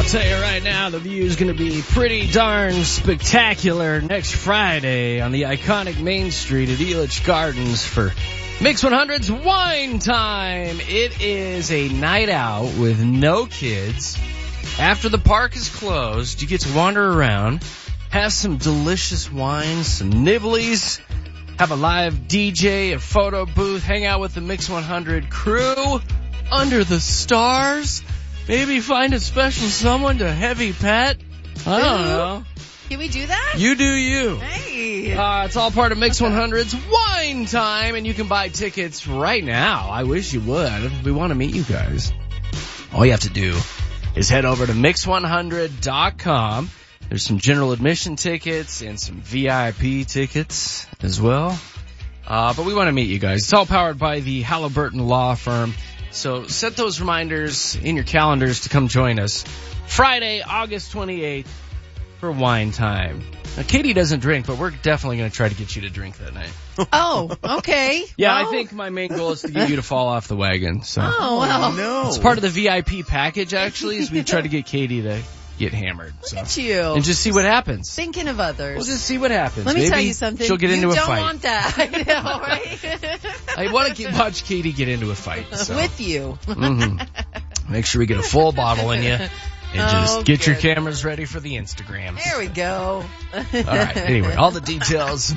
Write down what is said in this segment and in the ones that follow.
tell you right now, the view is going to be pretty darn spectacular next Friday on the iconic Main Street at Elitch Gardens for Mix 100's Wine Time. It is a night out with no kids. After the park is closed, you get to wander around, have some delicious wines, some nibblies, have a live DJ, a photo booth, hang out with the Mix 100 crew under the stars. Maybe find a special someone to heavy pet. I don't know. Can we do that? You do you. Hey. It's all part of Mix 100's Wine Time, and you can buy tickets right now. I wish you would. We want to meet you guys. All you have to do is head over to Mix100.com. There's some general admission tickets and some VIP tickets as well. But we want to meet you guys. It's all powered by the Halliburton Law Firm. So set those reminders in your calendars to come join us Friday, August 28th for Wine Time. Now, Katie doesn't drink, but we're definitely going to try to get you to drink that night. Oh, okay. Yeah, well. I think my main goal is to get you to fall off the wagon. So. Oh, well. No. It's part of the VIP package, actually, is we try to get Katie to get hammered. Look at you. And just see what happens. Thinking of others. We'll just see what happens. Let me Maybe tell you something. She'll get into a fight. You don't want that. I know, right? I want to watch Katie get into a fight. So. With you. Mm-hmm. Make sure we get a full bottle in you. And just get your cameras ready for the Instagrams. There we go. All right. Anyway, all the details,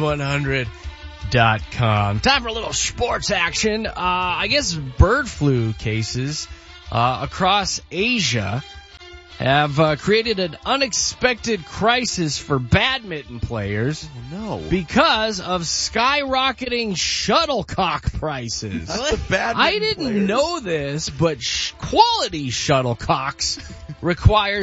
Mix100.com. Time for a little sports action. I guess bird flu cases across Asia have created an unexpected crisis for badminton players. Oh, no. Because of skyrocketing shuttlecock prices. That's the badminton I didn't know this, but quality shuttlecocks require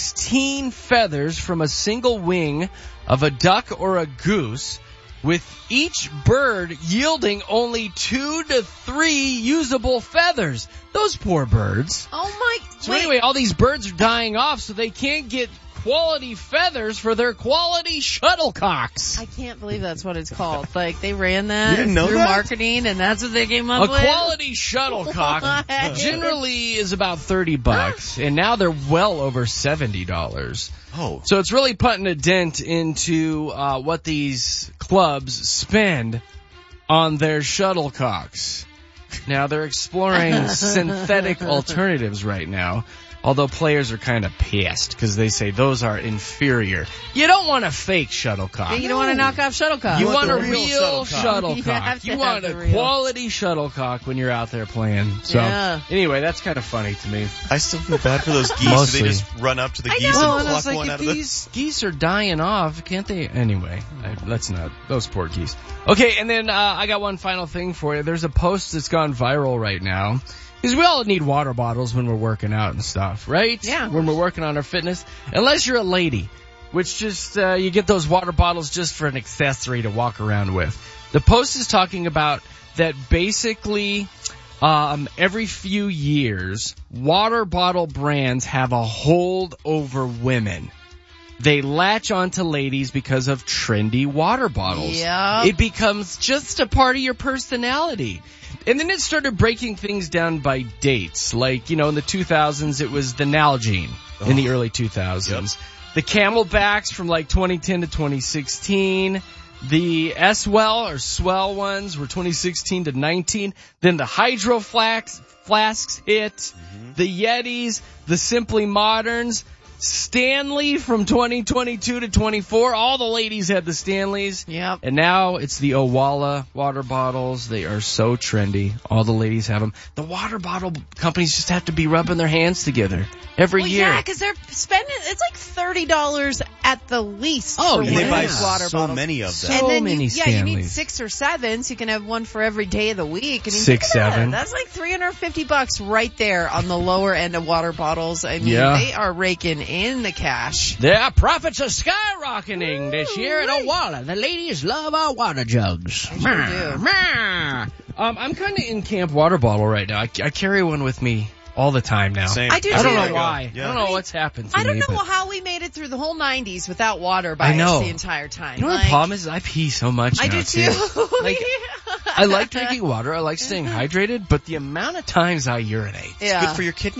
16 feathers from a single wing of a duck or a goose, with each bird yielding only 2 to 3 usable feathers. Those poor birds. Oh, my. So anyway, all these birds are dying off, so they can't get quality feathers for their quality shuttlecocks. I can't believe that's what it's called. Like, they ran that through marketing, and that's what they came up with? A quality shuttlecock generally is about $30, and now they're well over $70. Oh. So it's really putting a dent into what these clubs spend on their shuttlecocks. Now, they're exploring synthetic alternatives right now, although players are kind of pissed because they say those are inferior. You don't want a fake shuttlecock. You don't want to knock off shuttlecock. You want the a real shuttlecock. You want a quality shuttlecock when you're out there playing. So Anyway, that's kind of funny to me. I still feel bad for those geese. Mostly. They just run up to the geese Well, and and pluck it's like, one if out of the... these geese are dying off, can't they? Anyway, let's not. Those poor geese. Okay, and then I got one final thing for you. There's a post that's gone viral right now. Because we all need water bottles when we're working out and stuff, right? Yeah. When we're working on our fitness. Unless you're a lady, which just, you get those water bottles just for an accessory to walk around with. The post is talking about that basically, every few years, water bottle brands have a hold over women. They latch onto ladies because of trendy water bottles. Yeah. It becomes just a part of your personality. And then it started breaking things down by dates. Like, in the 2000s, it was the Nalgene in the early 2000s. Yep. The Camelbacks from like 2010 to 2016. The S-Well or Swell ones were 2016 to 19. Then the Hydro Flasks hit. Mm-hmm. The Yetis, the Simply Moderns. Stanley from 2022 to 24. All the ladies had the Stanleys. Yep. And now it's the Owala water bottles. They are so trendy. All the ladies have them. The water bottle companies just have to be rubbing their hands together every year. Yeah, because they're spending, it's like $30 at the least. Oh, for And they one buy of these water so bottles. many of them. So And then many you need Stanleys. 6 or 7, so you can have one for every day of the week. And 6, 7. That's like $350 right there on the lower end of water bottles. I mean, Yeah. they are raking in the cash. Their profits are skyrocketing this year at Owala. The ladies love our water jugs. They sure do. I'm kind of in camp water bottle right now. I carry one with me all the time now. Same. I do I don't too. know why. Yeah. I don't know what's happened to I don't me. know but how we made it through the whole 90s without water by I know. us the entire time. You know what the problem is? I pee so much I now, do too. Like, I like drinking water. I like staying hydrated, but the amount of times I urinate. Yeah. Good for your kidneys.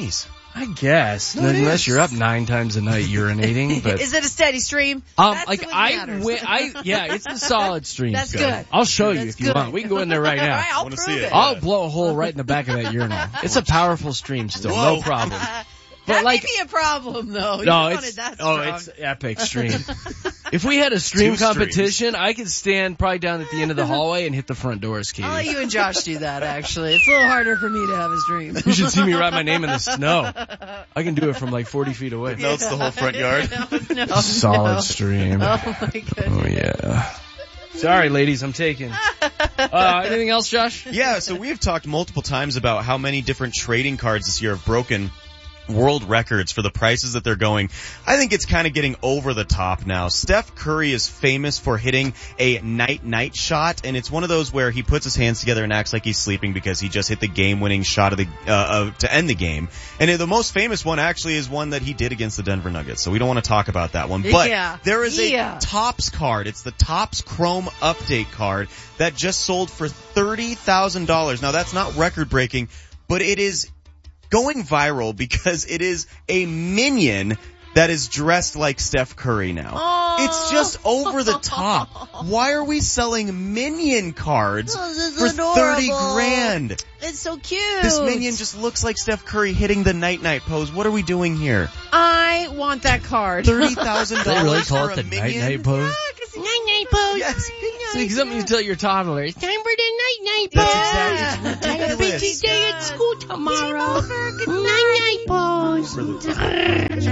I guess. Unless you're up 9 times a night urinating, but. Is it a steady stream? That's like what I matters. went, yeah, it's a solid stream. That's Scott. good. I'll show you That's if you good. want. We can go in there right now. All right, I'll wanna prove see it. it. I'll blow a hole right in the back of that urinal. It's a powerful stream still, no Whoa. problem. That But like, may be a problem, though. You no, wanted it's that strong. it's epic stream. If we had a stream 2 streams. competition, I could stand probably down at the end of the hallway and hit the front doors, Katie. I'll let you and Josh do that, actually. It's a little harder for me to have a stream. You should see me write my name in the snow. I can do it from like 40 feet away. No, it's the whole front yard. No, Solid no. stream. Oh, my goodness. Oh yeah. Sorry, ladies, I'm taking. Anything else, Josh? Yeah, so we've talked multiple times about how many different trading cards this year have broken world records for the prices that they're going. I think it's kind of getting over the top now. Steph Curry is famous for hitting a night-night shot, and it's one of those where he puts his hands together and acts like he's sleeping because he just hit the game-winning shot of the to end the game. And the most famous one actually is one that he did against the Denver Nuggets, so we don't want to talk about that one. But there is a Topps card. It's the Topps Chrome Update card that just sold for $30,000. Now, that's not record-breaking, but it is going viral because it is a minion that is dressed like Steph Curry now. Oh. It's just over the top. Why are we selling minion cards for adorable. $30,000? It's so cute. This minion just looks like Steph Curry hitting the night-night pose. What are we doing here? I want that card. $30,000 They really call for it a the minion? night-night pose? Night-night pose. Yes. See, something you tell your toddler. It's time for the night-night pose. That's exactly, it's I got a ridiculous. busy day at school tomorrow. Night-night pose.